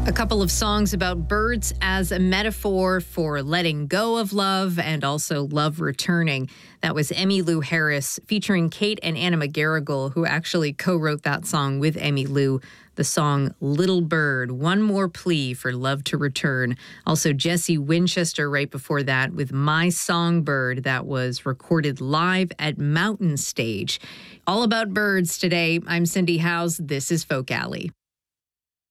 A couple of songs about birds as a metaphor for letting go of love and also love returning. That was Emmylou Harris featuring Kate and Anna McGarrigle, who actually co-wrote that song with Emmylou. The song Little Bird, One More Plea for Love to Return. Also Jesse Winchester right before that with My Songbird, that was recorded live at Mountain Stage. All about birds today. I'm Cindy Howes. This is Folk Alley.